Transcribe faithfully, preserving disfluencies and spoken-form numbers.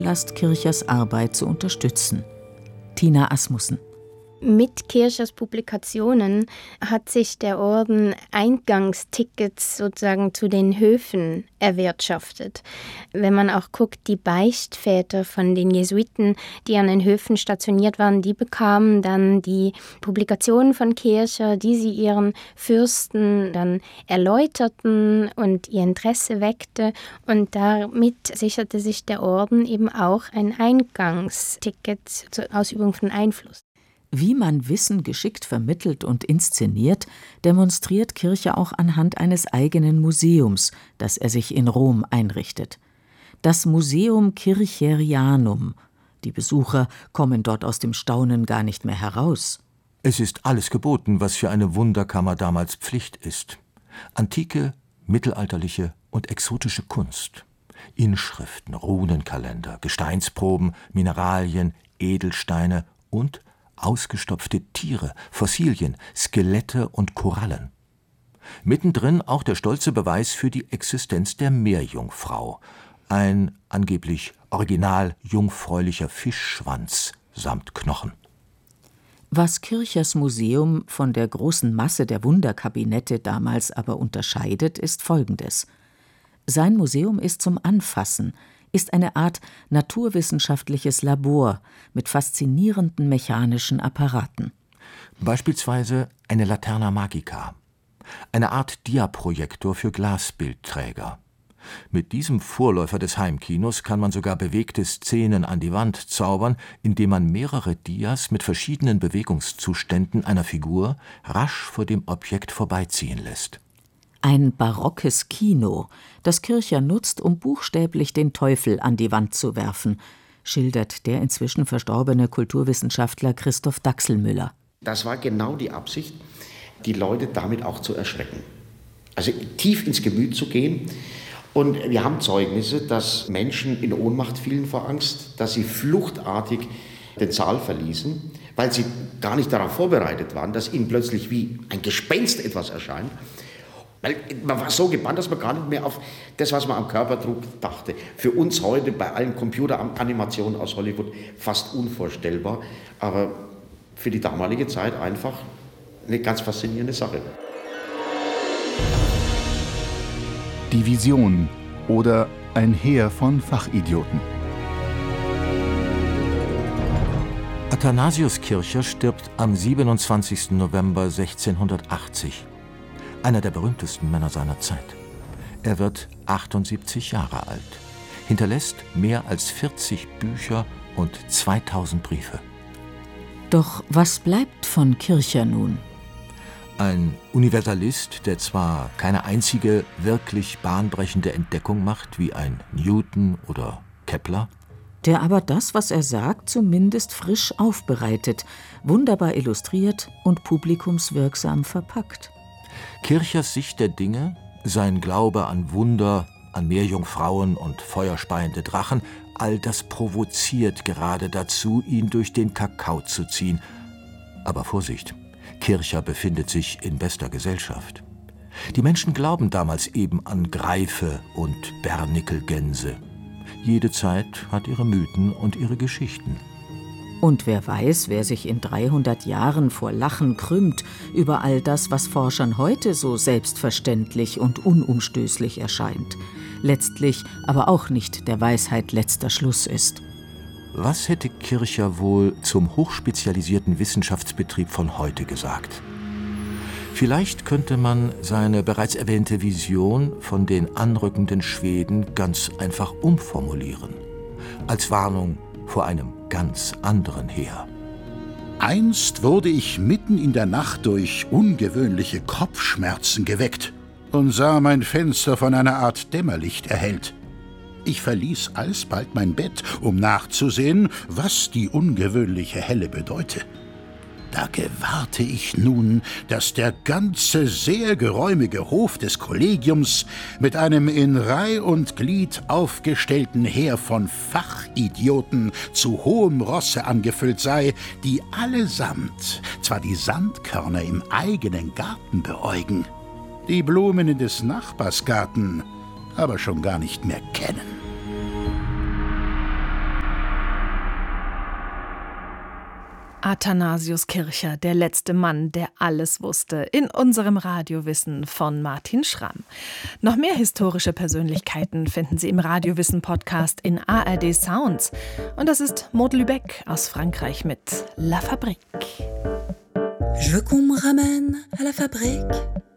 Veranlasst, Kirchers Arbeit zu unterstützen. Tina Asmussen. Mit Kirchers Publikationen hat sich der Orden Eingangstickets sozusagen zu den Höfen erwirtschaftet. Wenn man auch guckt, die Beichtväter von den Jesuiten, die an den Höfen stationiert waren, die bekamen dann die Publikationen von Kircher, die sie ihren Fürsten dann erläuterten und ihr Interesse weckte. Und damit sicherte sich der Orden eben auch ein Eingangsticket zur Ausübung von Einfluss. Wie man Wissen geschickt vermittelt und inszeniert, demonstriert Kircher auch anhand eines eigenen Museums, das er sich in Rom einrichtet. Das Museum Kircherianum. Die Besucher kommen dort aus dem Staunen gar nicht mehr heraus. Es ist alles geboten, was für eine Wunderkammer damals Pflicht ist. Antike, mittelalterliche und exotische Kunst. Inschriften, Runenkalender, Gesteinsproben, Mineralien, Edelsteine und ausgestopfte Tiere, Fossilien, Skelette und Korallen. Mittendrin auch der stolze Beweis für die Existenz der Meerjungfrau, ein angeblich original jungfräulicher Fischschwanz samt Knochen. Was Kirchers Museum von der großen Masse der Wunderkabinette damals aber unterscheidet, ist Folgendes. Sein Museum ist zum Anfassen, ist eine Art naturwissenschaftliches Labor mit faszinierenden mechanischen Apparaten. Beispielsweise eine Laterna Magica, eine Art Diaprojektor für Glasbildträger. Mit diesem Vorläufer des Heimkinos kann man sogar bewegte Szenen an die Wand zaubern, indem man mehrere Dias mit verschiedenen Bewegungszuständen einer Figur rasch vor dem Objekt vorbeiziehen lässt. Ein barockes Kino, das Kircher nutzt, um buchstäblich den Teufel an die Wand zu werfen, schildert der inzwischen verstorbene Kulturwissenschaftler Christoph Daxelmüller. Das war genau die Absicht, die Leute damit auch zu erschrecken. Also tief ins Gemüt zu gehen. Und wir haben Zeugnisse, dass Menschen in Ohnmacht fielen vor Angst, dass sie fluchtartig den Saal verließen, weil sie gar nicht darauf vorbereitet waren, dass ihnen plötzlich wie ein Gespenst etwas erscheint. Weil man war so gebannt, dass man gar nicht mehr auf das, was man am Körper trug, dachte. Für uns heute bei allen Computeranimationen aus Hollywood fast unvorstellbar, aber für die damalige Zeit einfach eine ganz faszinierende Sache. Die Vision oder ein Heer von Fachidioten. Athanasius Kircher stirbt am siebenundzwanzigsten November sechzehnhundertachtzig. Einer der berühmtesten Männer seiner Zeit. Er wird achtundsiebzig Jahre alt, hinterlässt mehr als vierzig Bücher und zweitausend Briefe. Doch was bleibt von Kircher nun? Ein Universalist, der zwar keine einzige wirklich bahnbrechende Entdeckung macht, wie ein Newton oder Kepler, der aber das, was er sagt, zumindest frisch aufbereitet, wunderbar illustriert und publikumswirksam verpackt. Kirchers Sicht der Dinge, sein Glaube an Wunder, an Meerjungfrauen und feuerspeiende Drachen, all das provoziert gerade dazu, ihn durch den Kakao zu ziehen. Aber Vorsicht, Kircher befindet sich in bester Gesellschaft. Die Menschen glauben damals eben an Greife und Bernickelgänse. Jede Zeit hat ihre Mythen und ihre Geschichten. Und wer weiß, wer sich in dreihundert Jahren vor Lachen krümmt über all das, was Forschern heute so selbstverständlich und unumstößlich erscheint, letztlich aber auch nicht der Weisheit letzter Schluss ist. Was hätte Kircher wohl zum hochspezialisierten Wissenschaftsbetrieb von heute gesagt? Vielleicht könnte man seine bereits erwähnte Vision von den anrückenden Schweden ganz einfach umformulieren. Als Warnung vor einem ganz anderen Heer. Einst wurde ich mitten in der Nacht durch ungewöhnliche Kopfschmerzen geweckt und sah mein Fenster von einer Art Dämmerlicht erhellt. Ich verließ alsbald mein Bett, um nachzusehen, was die ungewöhnliche Helle bedeute. Da gewahrte ich nun, dass der ganze sehr geräumige Hof des Kollegiums mit einem in Reih und Glied aufgestellten Heer von Fachidioten zu hohem Rosse angefüllt sei, die allesamt zwar die Sandkörner im eigenen Garten beäugen, die Blumen des Nachbarsgarten aber schon gar nicht mehr kennen. Athanasius Kircher, der letzte Mann, der alles wusste, in unserem Radiowissen von Martin Schramm. Noch mehr historische Persönlichkeiten finden Sie im Radiowissen-Podcast in A R D Sounds. Und das ist Maud Lübeck aus Frankreich mit La Fabrique. Je veux qu'on me ramène à la fabrique.